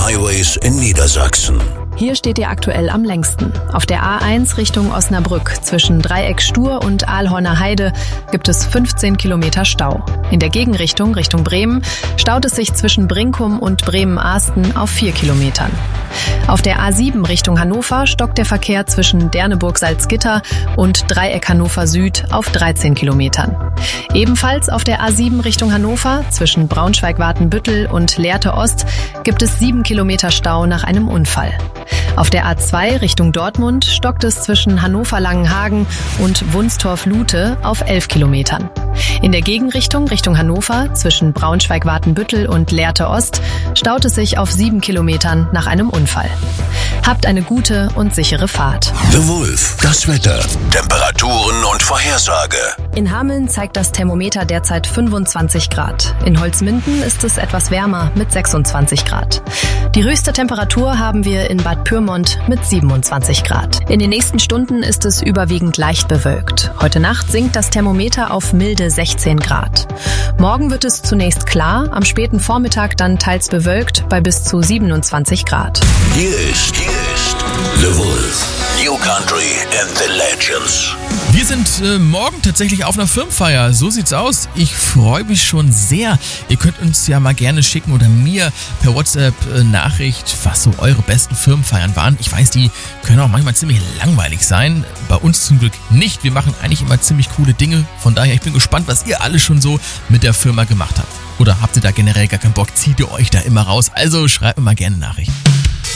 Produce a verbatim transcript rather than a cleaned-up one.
Highways in Niedersachsen. Hier steht ihr aktuell am längsten. Auf der A eins Richtung Osnabrück zwischen Dreieck Stur und Aalhorner Heide gibt es fünfzehn Kilometer Stau. In der Gegenrichtung Richtung Bremen staut es sich zwischen Brinkum und Bremen-Ahsten auf vier Kilometern. Auf der A sieben Richtung Hannover stockt der Verkehr zwischen Derneburg-Salzgitter und Dreieck Hannover Süd auf dreizehn Kilometern. Ebenfalls auf der A sieben Richtung Hannover zwischen Braunschweig-Watenbüttel und Lehrte Ost gibt es sieben Kilometer Stau nach einem Unfall. Auf der A zwei Richtung Dortmund stockt es zwischen Hannover-Langenhagen und Wunstorf-Lute auf elf Kilometern. In der Gegenrichtung Richtung Hannover zwischen Braunschweig-Watenbüttel und Lehrte Ost staut es sich auf sieben Kilometern nach einem Unfall. Habt eine gute und sichere Fahrt. The Wolf, das Wetter, Temperaturen und Vorhersage. In Hameln zeigt das Thermometer derzeit fünfundzwanzig Grad. In Holzminden ist es etwas wärmer mit sechsundzwanzig Grad. Die höchste Temperatur haben wir in Bad Pyrmont mit siebenundzwanzig Grad. In den nächsten Stunden ist es überwiegend leicht bewölkt. Heute Nacht sinkt das Thermometer auf milde sechzehn Grad. Morgen wird es zunächst klar, am späten Vormittag dann teils bewölkt bei bis zu siebenundzwanzig Grad. Hier ist, hier ist The Wolf, New Country and the Legends. Wir sind äh, morgen tatsächlich auf einer Firmenfeier. So sieht's aus. Ich freue mich schon sehr. Ihr könnt uns ja mal gerne schicken oder mir per WhatsApp äh, Nachricht, was so eure besten Firmenfeiern waren. Ich weiß, die können auch manchmal ziemlich langweilig sein. Bei uns zum Glück nicht. Wir machen eigentlich immer ziemlich coole Dinge. Von daher, ich bin gespannt, was ihr alle schon so mit der Firma gemacht habt. Oder habt ihr da generell gar keinen Bock? Zieht ihr euch da immer raus? Also schreibt mir mal gerne Nachricht.